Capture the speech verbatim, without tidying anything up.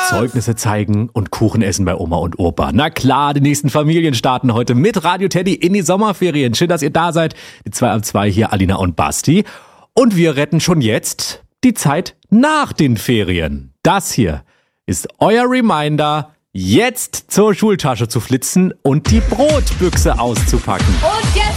Zeugnisse zeigen und Kuchen essen bei Oma und Opa. Na klar, die nächsten Familien starten heute mit Radio Teddy in die Sommerferien. Schön, dass ihr da seid. Die zwei ab zwei hier, Alina und Basti. Und wir retten schon jetzt die Zeit nach den Ferien. Das hier ist euer Reminder, jetzt zur Schultasche zu flitzen und die Brotbüchse auszupacken. Und jetzt